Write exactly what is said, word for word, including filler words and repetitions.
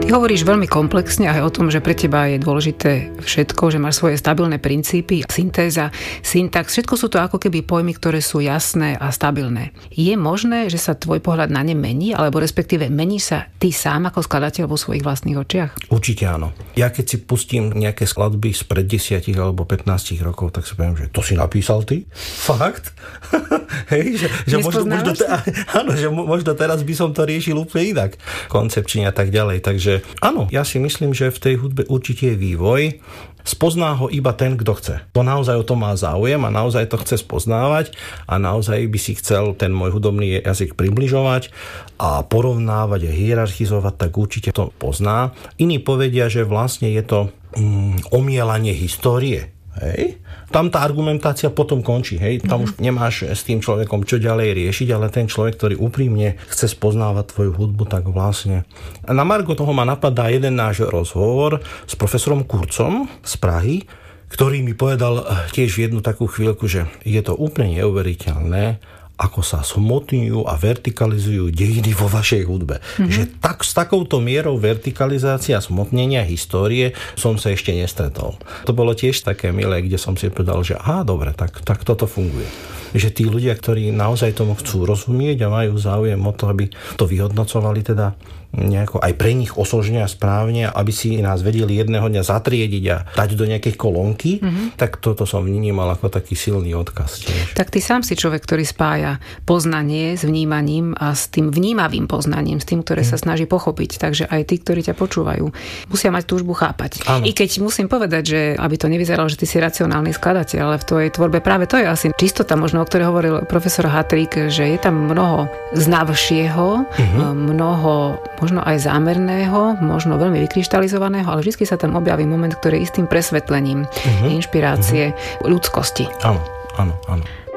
Ty hovoríš veľmi komplexne aj o tom, že pre teba je dôležité všetko, že máš svoje stabilné princípy, syntéza, syntax, všetko sú to ako keby pojmy, ktoré sú jasné a stabilné. Je možné, že sa tvoj pohľad na ne mení, alebo respektíve mení sa ty sám ako skladateľ vo svojich vlastných očiach? Určite áno. Ja keď si pustím nejaké skladby spred desiatich alebo pätnástich rokov, tak si poviem, že to si napísal ty? Fakt? Hej, že, že možno, možno, te, áno, že možno teraz by som to riešil úplne inak. Koncepčne a tak ďalej. Takže áno, ja si myslím, že v tej hudbe určite je vývoj. Spozná ho iba ten, kto chce. To naozaj o to má záujem a naozaj to chce spoznávať a naozaj by si chcel ten môj hudobný jazyk približovať a porovnávať a hierarchizovať, tak určite to pozná. Iní povedia, že vlastne je to mm, omielanie histórie. Hej? Tam tá argumentácia potom končí, hej? Tam už nemáš s tým človekom čo ďalej riešiť, ale ten človek, ktorý úprimne chce spoznávať tvoju hudbu, tak vlastne... Na margo toho ma napadá jeden náš rozhovor s profesorom Kurcom z Prahy, ktorý mi povedal tiež v jednu takú chvíľku, že je to úplne neuveriteľné, ako sa smotňujú a vertikalizujú dejiny vo vašej hudbe. Mm-hmm. Že tak, s takouto mierou vertikalizácia a smotnenia histórie som sa ešte nestretol. To bolo tiež také milé, kde som si povedal, že aha, dobre, tak, tak toto funguje. Že tí ľudia, ktorí naozaj tomu chcú rozumieť a majú záujem o to, aby to vyhodnocovali teda nejako aj pre nich osožne a správne, aby si nás vedeli jedného dňa zatriediť a dať do nejakej kolónky, mm-hmm. tak toto som vnímal ako taký silný odkaz tiež. Tak ty sám si človek, ktorý spája poznanie s vnímaním a s tým vnímavým poznaním, s tým, ktoré mm. sa snaží pochopiť. Takže aj tí, ktorí ťa počúvajú, musia mať túžbu chápať. Áno. I keď musím povedať, že aby to nevyzeralo, že ty si racionálny skladateľ, ale v tvojej tvorbe práve to je asi čistota, možno o ktorej hovoril profesor Hatrík, že je tam mnoho znavšieho, mm-hmm. mnoho možno aj zámerného, možno veľmi vykryštalizovaného, ale vždy sa tam objaví moment, ktorý je istým presvetlením, uh-huh. inšpirácie, uh-huh. ľudskosti. Áno, áno, áno.